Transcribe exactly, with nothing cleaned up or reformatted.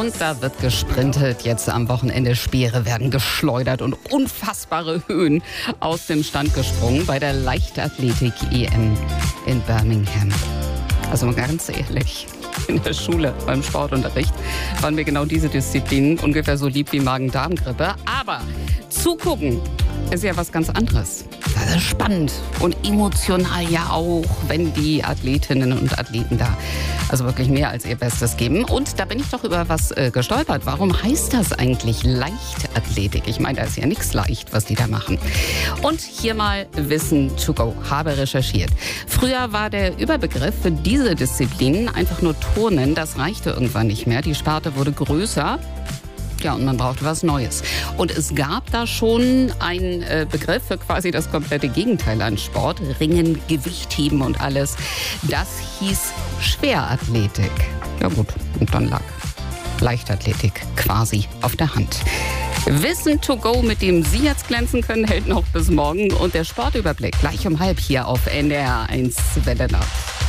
Und da wird gesprintet. Jetzt am Wochenende Speere werden geschleudert und unfassbare Höhen aus dem Stand gesprungen bei der Leichtathletik-E M in Birmingham. Also mal ganz ehrlich, in der Schule beim Sportunterricht waren mir genau diese Disziplinen ungefähr so lieb wie Magen-Darm-Grippe. Aber zugucken ist ja was ganz anderes. Das ist spannend und emotional ja auch, wenn die Athletinnen und Athleten da also wirklich mehr als ihr Bestes geben. Und da bin ich doch über was äh, gestolpert. Warum heißt das eigentlich Leichtathletik? Ich meine, da ist ja nichts leicht, was die da machen. Und hier mal Wissen to go. Habe recherchiert. Früher war der Überbegriff für diese Disziplinen einfach nur Turnen. Das reichte irgendwann nicht mehr. Die Sparte wurde größer. Ja, und man brauchte was Neues. Und es gab da schon einen äh, Begriff für quasi das komplette Gegenteil an Sport. Ringen, Gewichtheben und alles. Das hieß Schwerathletik. Ja gut, und dann lag Leichtathletik quasi auf der Hand. Wissen to go, mit dem Sie jetzt glänzen können, hält noch bis morgen. Und der Sportüberblick gleich um halb hier auf N D R eins Welle Nacht.